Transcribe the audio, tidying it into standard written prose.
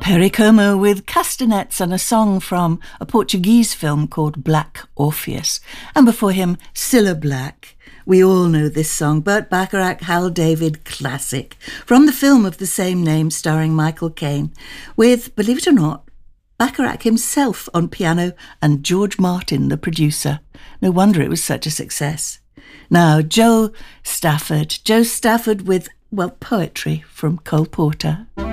Perry Como with castanets and a song from a Portuguese film called Black Orpheus. And before him, Cilla Black. We all know this song, Burt Bacharach, Hal David classic, from the film of the same name starring Michael Caine, with, believe it or not, Bacharach himself on piano and George Martin, the producer. No wonder it was such a success. Now, Joe Stafford with, well, poetry from Cole Porter.